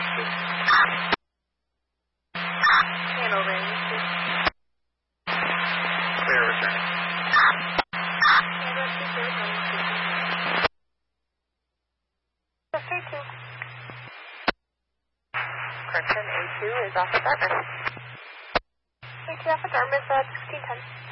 Handle range. Clear returning. Correction, A2 is off at Dartmouth. A2 off at Dartmouth at 1610.